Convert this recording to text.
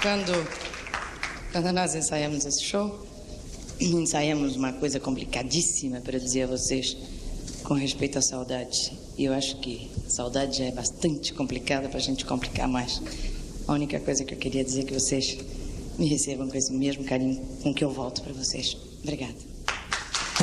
Quando nós ensaiamos esse show, ensaiamos uma coisa complicadíssima para dizer a vocês com respeito à saudade. E eu acho que saudade já é bastante complicada para a gente complicar mais. A única coisa que eu queria dizer é que vocês me recebam com esse mesmo carinho com que eu volto para vocês. Obrigada.